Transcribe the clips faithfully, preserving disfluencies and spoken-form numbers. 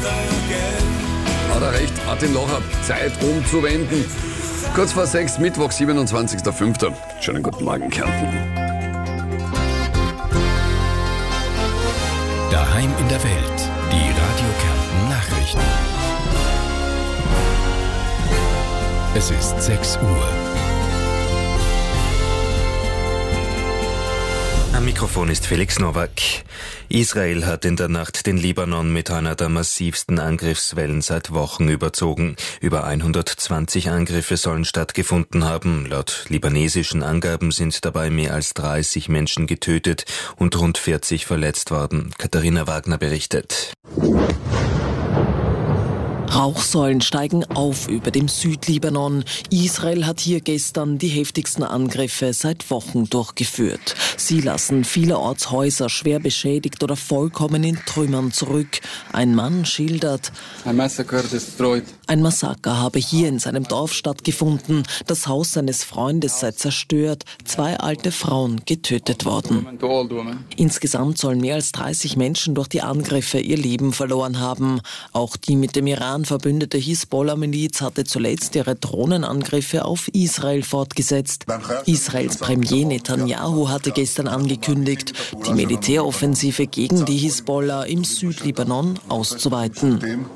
Hat er recht, Martin Locher, Zeit umzuwenden. Kurz vor sechs, Mittwoch, siebenundzwanzigster fünfter Schönen guten Morgen, Kärnten. Daheim in der Welt, die Radio Kärnten Nachrichten. Es ist sechs Uhr. Am Mikrofon ist Felix Nowak. Israel hat in der Nacht den Libanon mit einer der massivsten Angriffswellen seit Wochen überzogen. Über hundertzwanzig Angriffe sollen stattgefunden haben. Laut libanesischen Angaben sind dabei mehr als dreißig Menschen getötet und rund vierzig verletzt worden. Katharina Wagner berichtet. Rauchsäulen steigen auf über dem Südlibanon. Israel hat hier gestern die heftigsten Angriffe seit Wochen durchgeführt. Sie lassen vielerorts Häuser schwer beschädigt oder vollkommen in Trümmern zurück. Ein Mann schildert: Ein Massaker destroyed. Ein Massaker habe hier in seinem Dorf stattgefunden. Das Haus seines Freundes sei zerstört. Zwei alte Frauen getötet worden. Insgesamt sollen mehr als dreißig Menschen durch die Angriffe ihr Leben verloren haben. Auch die mit dem Iran verbündete Hisbollah-Miliz hatte zuletzt ihre Drohnenangriffe auf Israel fortgesetzt. Israels Premier Netanyahu hatte gestern angekündigt, die Militäroffensive gegen die Hisbollah im Südlibanon auszuweiten.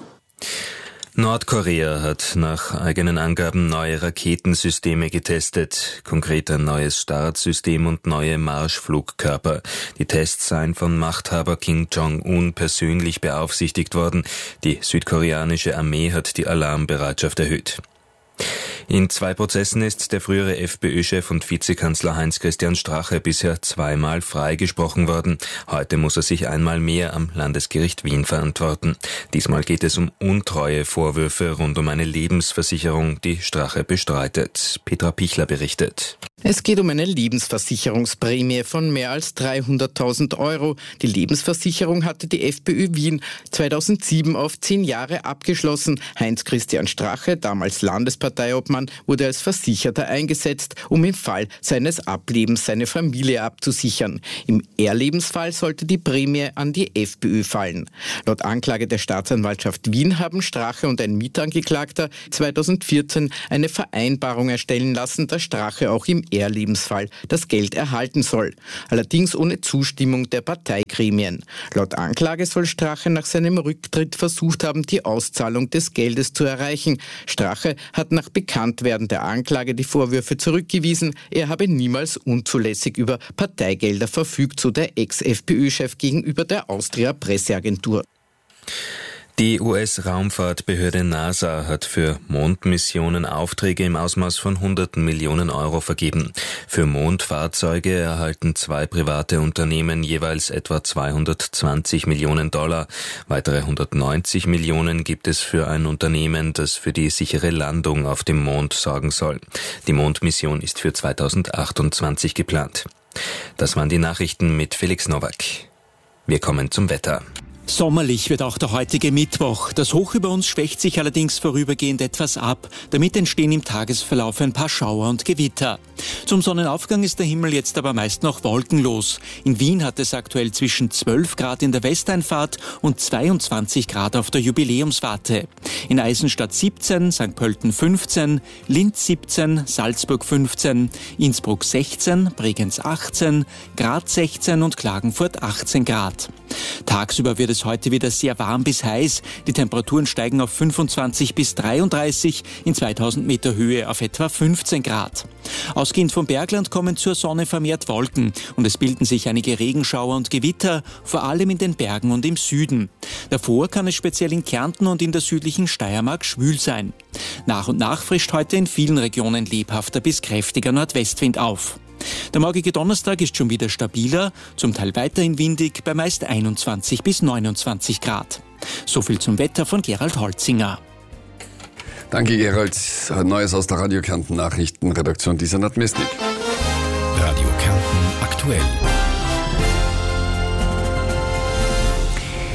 Nordkorea hat nach eigenen Angaben neue Raketensysteme getestet, konkret ein neues Startsystem und neue Marschflugkörper. Die Tests seien von Machthaber Kim Jong-un persönlich beaufsichtigt worden. Die südkoreanische Armee hat die Alarmbereitschaft erhöht. In zwei Prozessen ist der frühere FPÖ-Chef und Vizekanzler Heinz-Christian Strache bisher zweimal freigesprochen worden. Heute muss er sich einmal mehr am Landesgericht Wien verantworten. Diesmal geht es um Untreue-Vorwürfe rund um eine Lebensversicherung, die Strache bestreitet. Petra Pichler berichtet. Es geht um eine Lebensversicherungsprämie von mehr als dreihunderttausend Euro. Die Lebensversicherung hatte die FPÖ Wien zweitausendsieben auf zehn Jahre abgeschlossen. Heinz-Christian Strache, damals Landesparteiobmann, wurde als Versicherter eingesetzt, um im Fall seines Ablebens seine Familie abzusichern. Im Erlebensfall sollte die Prämie an die FPÖ fallen. Laut Anklage der Staatsanwaltschaft Wien haben Strache und ein Mitangeklagter zweitausendvierzehn eine Vereinbarung erstellen lassen, dass Strache auch im Erlebensfall das Geld erhalten soll. Allerdings ohne Zustimmung der Parteigremien. Laut Anklage soll Strache nach seinem Rücktritt versucht haben, die Auszahlung des Geldes zu erreichen. Strache hat nach Bekanntwerden der Anklage die Vorwürfe zurückgewiesen. Er habe niemals unzulässig über Parteigelder verfügt, so der Ex-FPÖ-Chef gegenüber der Austria-Presseagentur. Die U S-Raumfahrtbehörde NASA hat für Mondmissionen Aufträge im Ausmaß von hunderten Millionen Euro vergeben. Für Mondfahrzeuge erhalten zwei private Unternehmen jeweils etwa zweihundertzwanzig Millionen Dollar. Weitere hundertneunzig Millionen gibt es für ein Unternehmen, das für die sichere Landung auf dem Mond sorgen soll. Die Mondmission ist für zweitausendachtundzwanzig geplant. Das waren die Nachrichten mit Felix Nowak. Wir kommen zum Wetter. Sommerlich wird auch der heutige Mittwoch. Das Hoch über uns schwächt sich allerdings vorübergehend etwas ab. Damit entstehen im Tagesverlauf ein paar Schauer und Gewitter. Zum Sonnenaufgang ist der Himmel jetzt aber meist noch wolkenlos. In Wien hat es aktuell zwischen zwölf Grad in der Westeinfahrt und zweiundzwanzig Grad auf der Jubiläumswarte. In Eisenstadt siebzehn, Sankt Pölten fünfzehn, Linz siebzehn, Salzburg fünfzehn, Innsbruck sechzehn, Bregenz achtzehn, Graz sechzehn und Klagenfurt achtzehn Grad. Tagsüber wird es heute wieder sehr warm bis heiß. Die Temperaturen steigen auf fünfundzwanzig bis dreiunddreißig, in zweitausend Meter Höhe auf etwa fünfzehn Grad. Ausgehend vom Bergland kommen zur Sonne vermehrt Wolken und es bilden sich einige Regenschauer und Gewitter, vor allem in den Bergen und im Süden. Davor kann es speziell in Kärnten und in der südlichen Steiermark schwül sein. Nach und nach frischt heute in vielen Regionen lebhafter bis kräftiger Nordwestwind auf. Der morgige Donnerstag ist schon wieder stabiler, zum Teil weiterhin windig, bei meist einundzwanzig bis neunundzwanzig Grad. So viel zum Wetter von Gerald Holzinger. Danke, Gerald. Neues aus der Radio Kärnten Nachrichtenredaktion, dieser Nadmesnik. Radio Kärnten aktuell.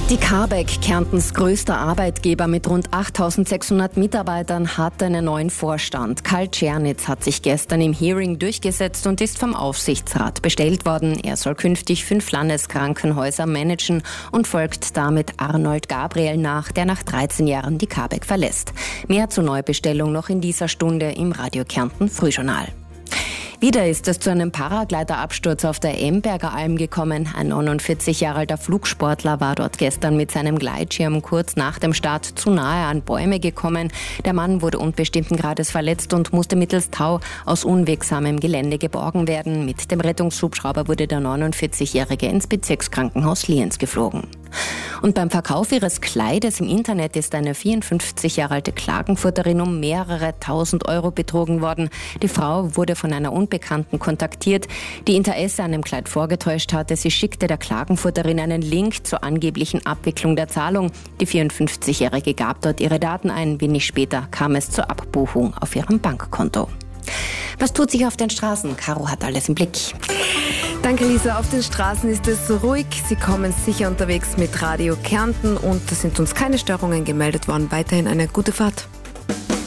Die Carbeck, Kärntens größter Arbeitgeber mit rund achttausendsechshundert Mitarbeitern, hat einen neuen Vorstand. Karl Czernitz hat sich gestern im Hearing durchgesetzt und ist vom Aufsichtsrat bestellt worden. Er soll künftig fünf Landeskrankenhäuser managen und folgt damit Arnold Gabriel nach, der nach dreizehn Jahren die Carbeck verlässt. Mehr zur Neubestellung noch in dieser Stunde im Radio Kärnten Frühjournal. Wieder ist es zu einem Paragliderabsturz auf der Emberger Alm gekommen. Ein neunundvierzig Jahre alter Flugsportler war dort gestern mit seinem Gleitschirm kurz nach dem Start zu nahe an Bäume gekommen. Der Mann wurde unbestimmten Grades verletzt und musste mittels Tau aus unwegsamem Gelände geborgen werden. Mit dem Rettungshubschrauber wurde der neunundvierzig-Jährige ins Bezirkskrankenhaus Lienz geflogen. Und beim Verkauf ihres Kleides im Internet ist eine vierundfünfzig Jahre alte Klagenfurterin um mehrere tausend Euro betrogen worden. Die Frau wurde von einer Unbekannten kontaktiert, die Interesse an dem Kleid vorgetäuscht hatte. Sie schickte der Klagenfurterin einen Link zur angeblichen Abwicklung der Zahlung. Die vierundfünfzig-Jährige gab dort ihre Daten ein. Wenig später kam es zur Abbuchung auf ihrem Bankkonto. Was tut sich auf den Straßen? Caro hat alles im Blick. Danke, Lisa. Auf den Straßen ist es ruhig. Sie kommen sicher unterwegs mit Radio Kärnten und es sind uns keine Störungen gemeldet worden. Weiterhin eine gute Fahrt.